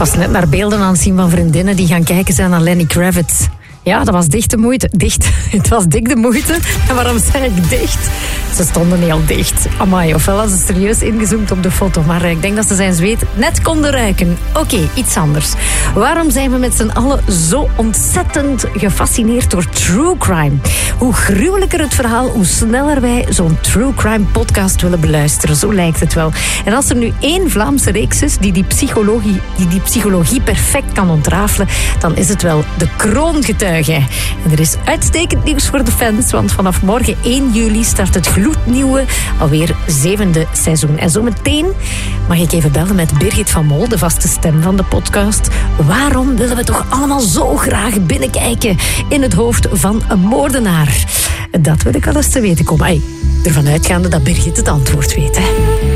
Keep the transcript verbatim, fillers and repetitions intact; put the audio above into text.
was net naar beelden aan het zien van vriendinnen die gaan kijken zijn naar Lenny Kravitz. Ja, dat was dicht de moeite. Dicht. Het was dik de moeite. En waarom zeg ik dicht? Ze stonden heel dicht. Amai, ofwel hadden ze serieus ingezoomd op de foto. Maar ik denk dat ze zijn zweet net konden ruiken. Oké, okay, iets anders. Waarom zijn we met z'n allen zo ontzettend gefascineerd door true crime? Hoe gruwelijker het verhaal, hoe sneller wij zo'n true crime podcast willen beluisteren. Zo lijkt het wel. En als er nu één Vlaamse reeks is die die psychologie, die, die psychologie perfect kan ontrafelen, dan is het wel De Kroongetuige. En er is uitstekend nieuws voor de fans, want vanaf morgen één juli start het gloednieuwe, alweer zevende seizoen. En zometeen mag ik even bellen met Birgit van Mol, de vaste stem van de podcast. Waarom willen we toch allemaal zo graag binnenkijken in het hoofd van een moordenaar? Dat wil ik wel eens te weten komen. Ay, ervan uitgaande dat Birgit het antwoord weet, hè.